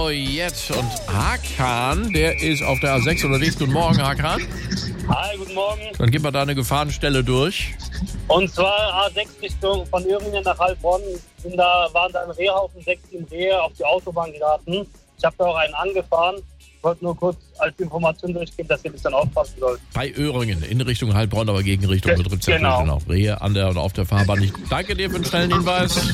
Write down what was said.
So, jetzt. Und Hakan, der ist auf der A6 unterwegs. Guten Morgen, Hakan. Hi, guten Morgen. Dann gib mal da eine Gefahrenstelle durch. Und zwar A6 Richtung von Öhringen nach Heilbronn. Waren da ein Rehhaufen, 6 Rehe auf die Autobahn geraten. Ich habe da auch einen angefahren. Ich wollte nur kurz als Information durchgeben, dass ihr ein bisschen aufpassen sollt. Bei Öhringen, in Richtung Heilbronn, aber gegen Richtung Betriebszentrum. Genau. Rehe an der und auf der Fahrbahn. Ich danke dir für den schnellen Hinweis.